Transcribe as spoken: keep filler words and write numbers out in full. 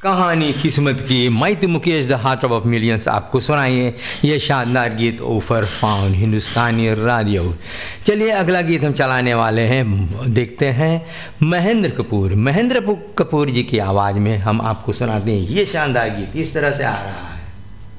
कहानी किस्मत की mighty Mukesh the heart of millions आपको सुनाइए ये शानदार गीत ओफर फाउंड हिंदुस्तानी रेडियो। चलिए अगला गीत हम चलाने वाले हैं, देखते हैं महेंद्र कपूर महेंद्र कपूर जी की आवाज़ में हम आपको सुनाते हैं ये शानदार गीत। इस तरह से आ रहा है।